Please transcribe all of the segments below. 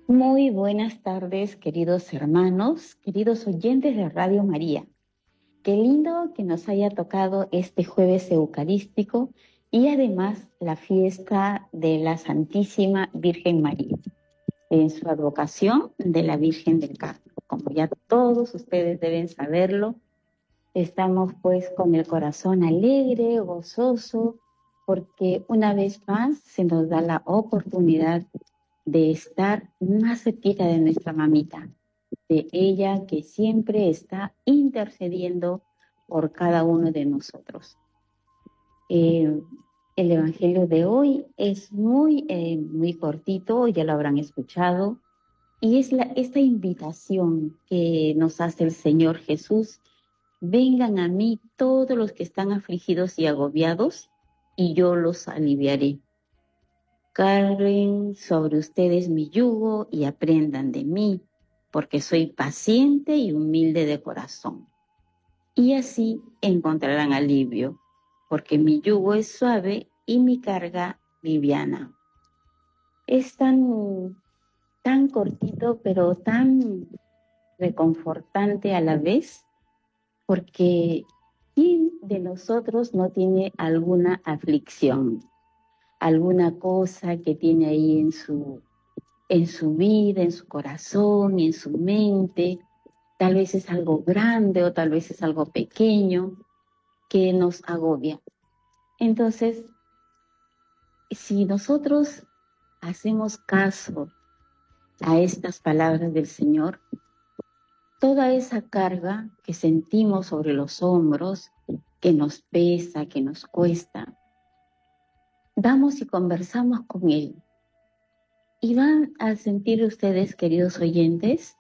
Muy buenas tardes, queridos hermanos, queridos oyentes de Radio María. Qué lindo que nos haya tocado este jueves eucarístico y además la fiesta de la Santísima Virgen María, en su advocación de la Virgen del Carmen. Como ya todos ustedes deben saberlo, estamos pues con el corazón alegre, gozoso, porque una vez más se nos da la oportunidad de estar más cerquita de nuestra mamita, de ella que siempre está intercediendo por cada uno de nosotros. El Evangelio de hoy es muy cortito, ya lo habrán escuchado, y es esta invitación que nos hace el Señor Jesús: vengan a mí todos los que están afligidos y agobiados, y yo los aliviaré. Carguen sobre ustedes mi yugo y aprendan de mí, porque soy paciente y humilde de corazón. Y así encontrarán alivio, porque mi yugo es suave y mi carga liviana. Es tan cortito, pero tan reconfortante a la vez, porque ¿quién de nosotros no tiene alguna aflicción? Alguna cosa que tiene ahí en su vida, en su corazón, en su mente. Tal vez es algo grande o tal vez es algo pequeño que nos agobia. Entonces, si nosotros hacemos caso a estas palabras del Señor, toda esa carga que sentimos sobre los hombros, que nos pesa, que nos cuesta, vamos y conversamos con Él. Y van a sentir ustedes, queridos oyentes,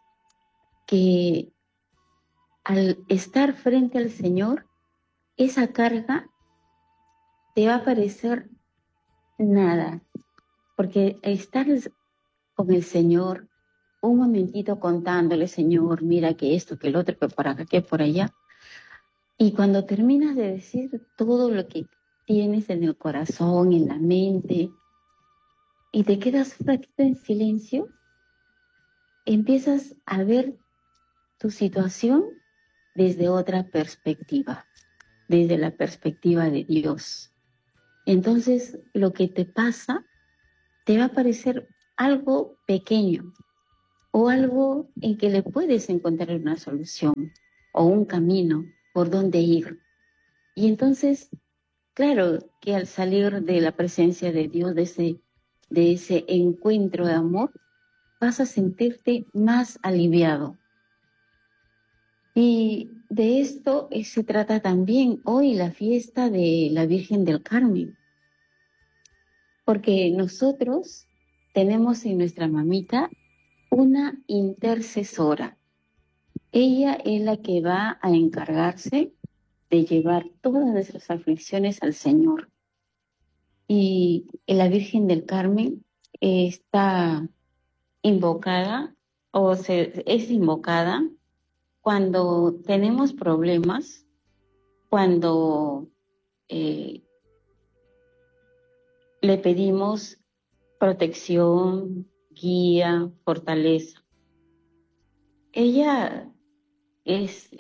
que al estar frente al Señor, esa carga te va a parecer nada, porque estar con el Señor un momentito contándole: Señor, mira que esto, que el otro, que por acá, que por allá, y cuando terminas de decir todo lo que tienes en el corazón, en la mente, y te quedas un ratito en silencio, empiezas a ver tu situación desde otra perspectiva, desde la perspectiva de Dios. Entonces, lo que te pasa te va a parecer algo pequeño o algo en que le puedes encontrar una solución o un camino por donde ir. Y entonces, claro que al salir de la presencia de Dios, de ese encuentro de amor, vas a sentirte más aliviado. Y de esto se trata también hoy la fiesta de la Virgen del Carmen, porque nosotros tenemos en nuestra mamita una intercesora. Ella es la que va a encargarse de llevar todas nuestras aflicciones al Señor. Y la Virgen del Carmen está invocada es invocada cuando tenemos problemas, cuando le pedimos protección, guía, fortaleza. Ella es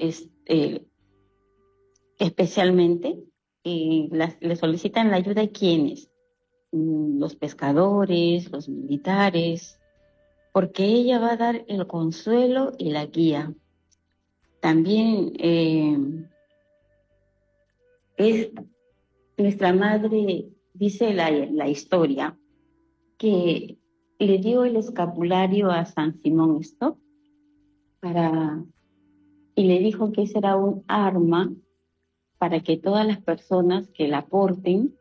especialmente, le solicitan la ayuda a quienes, los pescadores, los militares, porque ella va a dar el consuelo y la guía. También es nuestra madre, dice la historia, que le dio el escapulario a San Simón Stock y le dijo que ese era un arma para que todas las personas que la porten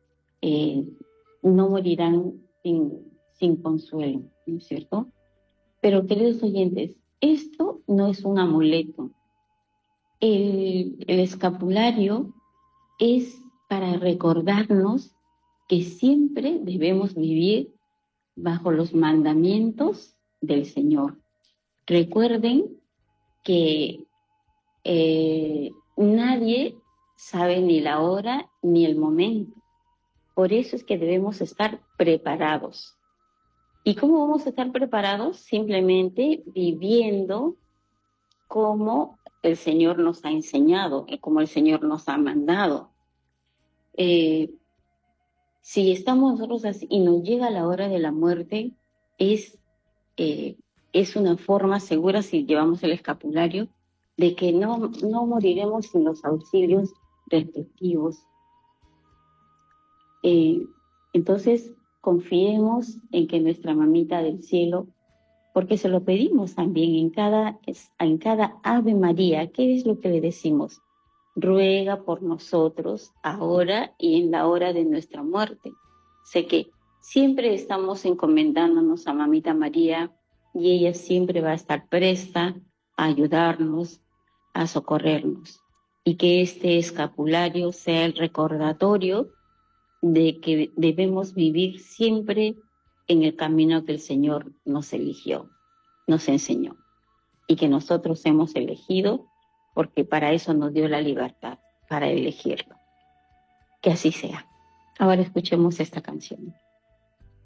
no morirán sin consuelo, ¿no es cierto? Pero, queridos oyentes, esto no es un amuleto. El escapulario es para recordarnos que siempre debemos vivir bajo los mandamientos del Señor. Recuerden que nadie sabe ni la hora ni el momento. Por eso es que debemos estar preparados. ¿Y cómo vamos a estar preparados? Simplemente viviendo como el Señor nos ha enseñado, como el Señor nos ha mandado. Eh, si estamos nosotros así y nos llega la hora de la muerte, es, eh, es una forma segura, si llevamos el escapulario, de que no moriremos sin los auxilios respectivos. Entonces, confiemos en que nuestra mamita del cielo, porque se lo pedimos también en cada Ave María, ¿qué es lo que le decimos? Ruega por nosotros ahora y en la hora de nuestra muerte. Sé que siempre estamos encomendándonos a Mamita María y ella siempre va a estar presta a ayudarnos, a socorrernos. Y que este escapulario sea el recordatorio de que debemos vivir siempre en el camino que el Señor nos eligió, nos enseñó, y que nosotros hemos elegido porque para eso nos dio la libertad, para elegirlo. Que así sea. Ahora escuchemos esta canción.